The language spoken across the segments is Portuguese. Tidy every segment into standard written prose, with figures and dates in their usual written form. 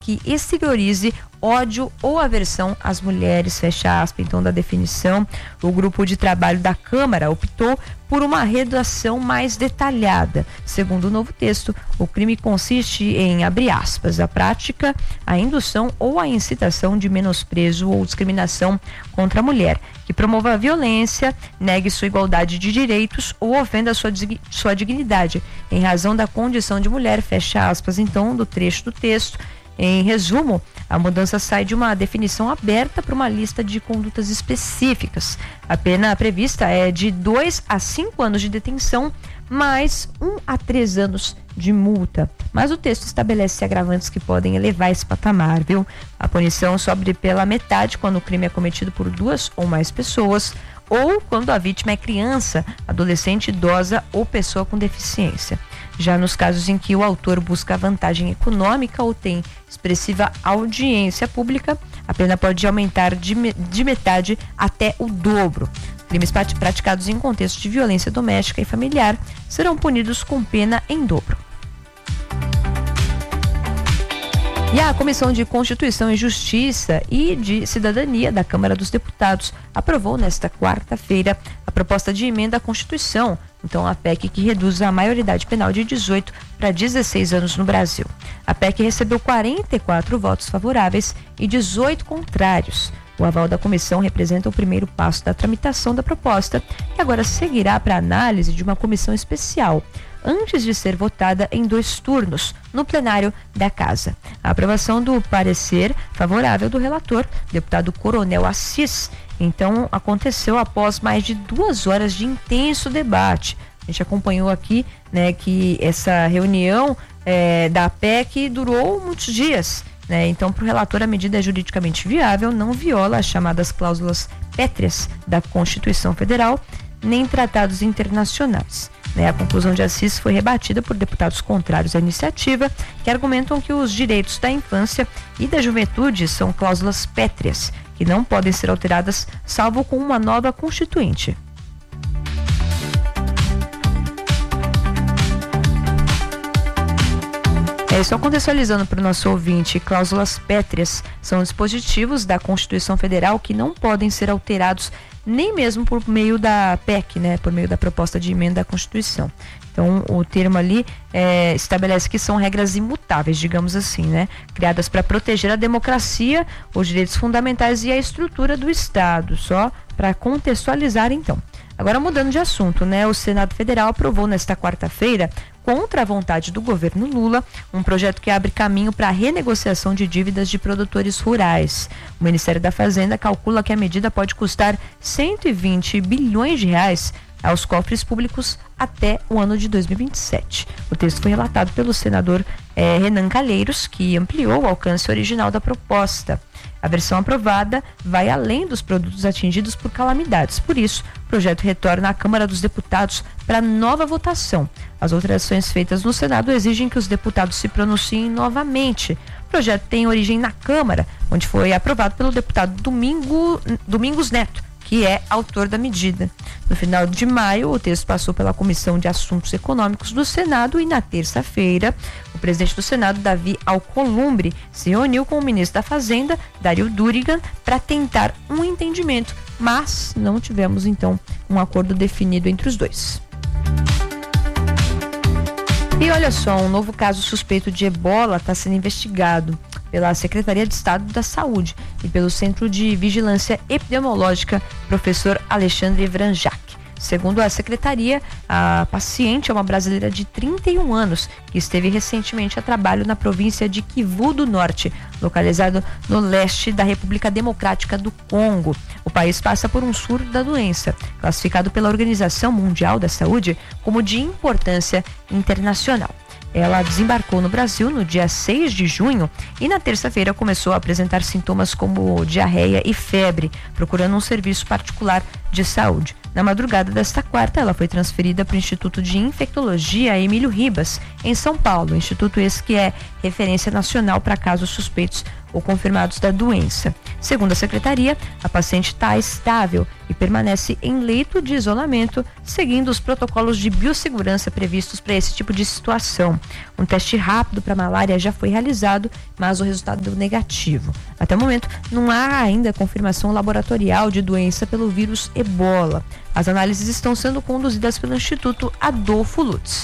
que exteriorize ódio ou aversão às mulheres, fecha aspas. Então, da definição, o grupo de trabalho da Câmara optou por uma redação mais detalhada. Segundo o novo texto, o crime consiste em, abre aspas, a prática, a indução ou a incitação de menosprezo ou discriminação contra a mulher, que promova a violência, negue sua igualdade de direitos ou ofenda sua dignidade, em razão da condição de mulher, fecha aspas. Então, do trecho do texto. Em resumo, a mudança sai de uma definição aberta para uma lista de condutas específicas. A pena prevista é de 2 a 5 anos de detenção, mais 1 a 3 anos de multa. Mas o texto estabelece agravantes que podem elevar esse patamar, viu? A punição sobe pela metade quando o crime é cometido por 2 ou mais pessoas, ou quando a vítima é criança, adolescente, idosa ou pessoa com deficiência. Já nos casos em que o autor busca vantagem econômica ou tem expressiva audiência pública, a pena pode aumentar de metade até o dobro. Crimes praticados em contexto de violência doméstica e familiar serão punidos com pena em dobro. E a Comissão de Constituição e Justiça e de Cidadania da Câmara dos Deputados aprovou nesta quarta-feira a proposta de emenda à Constituição, então a PEC que reduz a maioridade penal de 18 para 16 anos no Brasil. A PEC recebeu 44 votos favoráveis e 18 contrários. O aval da comissão representa o primeiro passo da tramitação da proposta, que agora seguirá para análise de uma comissão especial, antes de ser votada em 2 turnos no plenário da Casa. A aprovação do parecer favorável do relator, deputado Coronel Assis, então aconteceu após mais de 2 horas de intenso debate. A gente acompanhou aqui, né, que essa reunião da PEC durou muitos dias. Então, para o relator, a medida é juridicamente viável, não viola as chamadas cláusulas pétreas da Constituição Federal, nem tratados internacionais. A conclusão de Assis foi rebatida por deputados contrários à iniciativa, que argumentam que os direitos da infância e da juventude são cláusulas pétreas, que não podem ser alteradas salvo com uma nova constituinte. Só contextualizando para o nosso ouvinte, cláusulas pétreas são dispositivos da Constituição Federal que não podem ser alterados nem mesmo por meio da PEC, por meio da proposta de emenda à Constituição. Então, o termo ali estabelece que são regras imutáveis, digamos assim, criadas para proteger a democracia, os direitos fundamentais e a estrutura do Estado, só para contextualizar então. Agora, mudando de assunto, o Senado Federal aprovou nesta quarta-feira, contra a vontade do governo Lula, um projeto que abre caminho para a renegociação de dívidas de produtores rurais. O Ministério da Fazenda calcula que a medida pode custar 120 bilhões de reais aos cofres públicos até o ano de 2027. O texto foi relatado pelo senador Renan Calheiros, que ampliou o alcance original da proposta. A versão aprovada vai além dos produtos atingidos por calamidades. Por isso, o projeto retorna à Câmara dos Deputados para nova votação. As alterações feitas no Senado exigem que os deputados se pronunciem novamente. O projeto tem origem na Câmara, onde foi aprovado pelo deputado Domingos Neto, que é autor da medida. No final de maio, o texto passou pela Comissão de Assuntos Econômicos do Senado e na terça-feira, o presidente do Senado, Davi Alcolumbre, se reuniu com o ministro da Fazenda, Dario Durigan, para tentar um entendimento, mas não tivemos então um acordo definido entre os dois. E olha só, um novo caso suspeito de ebola está sendo investigado pela Secretaria de Estado da Saúde e pelo Centro de Vigilância Epidemiológica, professor Alexandre Vranjac. Segundo a secretaria, a paciente é uma brasileira de 31 anos que esteve recentemente a trabalho na província de Kivu do Norte, localizado no leste da República Democrática do Congo. O país passa por um surto da doença, classificado pela Organização Mundial da Saúde como de importância internacional. Ela desembarcou no Brasil no dia 6 de junho e na terça-feira começou a apresentar sintomas como diarreia e febre, procurando um serviço particular de saúde. Na madrugada desta quarta, ela foi transferida para o Instituto de Infectologia Emílio Ribas, em São Paulo. Instituto esse que é referência nacional para casos suspeitos ou confirmados da doença. Segundo a secretaria, a paciente está estável e permanece em leito de isolamento, seguindo os protocolos de biossegurança previstos para esse tipo de situação. Um teste rápido para malária já foi realizado, mas o resultado deu negativo. Até o momento, não há ainda confirmação laboratorial de doença pelo vírus Ebola. As análises estão sendo conduzidas pelo Instituto Adolfo Lutz.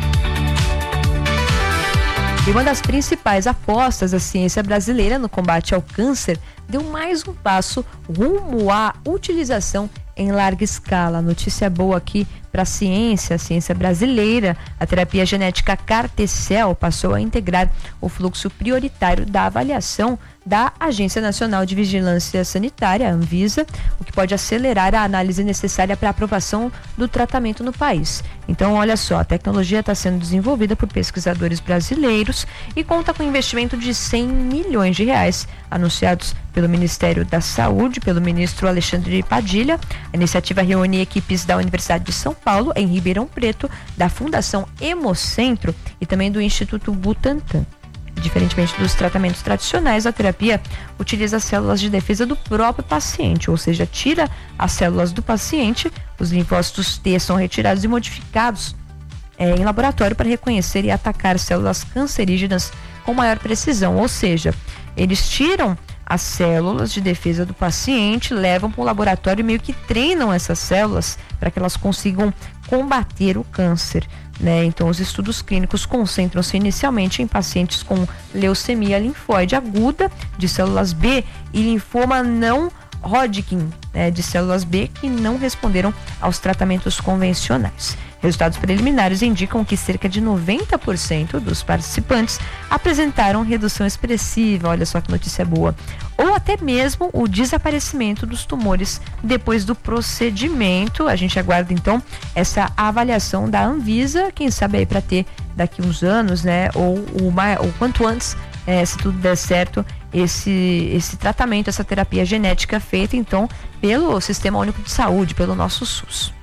E uma das principais apostas da ciência brasileira no combate ao câncer deu mais um passo rumo à utilização em larga escala. Notícia boa aqui para a ciência brasileira. A terapia genética CAR-T-cell passou a integrar o fluxo prioritário da avaliação da Agência Nacional de Vigilância Sanitária, a Anvisa, o que pode acelerar a análise necessária para a aprovação do tratamento no país. Então, olha só, a tecnologia está sendo desenvolvida por pesquisadores brasileiros e conta com investimento de 100 milhões de reais, anunciados pelo Ministério da Saúde, pelo ministro Alexandre Padilha. A iniciativa reúne equipes da Universidade de São Paulo, em Ribeirão Preto, da Fundação Hemocentro e também do Instituto Butantan. Diferentemente dos tratamentos tradicionais, a terapia utiliza as células de defesa do próprio paciente, ou seja, tira as células do paciente, os linfócitos T são retirados e modificados em laboratório para reconhecer e atacar células cancerígenas com maior precisão, ou seja, eles tiram as células de defesa do paciente, levam para o laboratório e meio que treinam essas células para que elas consigam combater o câncer, né? Então, os estudos clínicos concentram-se inicialmente em pacientes com leucemia linfóide aguda de células B e linfoma não Hodgkin, né, de células B que não responderam aos tratamentos convencionais. Resultados preliminares indicam que cerca de 90% dos participantes apresentaram redução expressiva, olha só que notícia boa, ou até mesmo o desaparecimento dos tumores depois do procedimento. A gente aguarda então essa avaliação da Anvisa, quem sabe aí para ter daqui uns anos, né, ou quanto antes, se tudo der certo, esse tratamento, essa terapia genética feita então pelo Sistema Único de Saúde, pelo nosso SUS.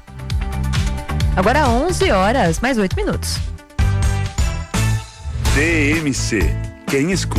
Agora 11 horas, mais 8 minutos. DMC, quem escuta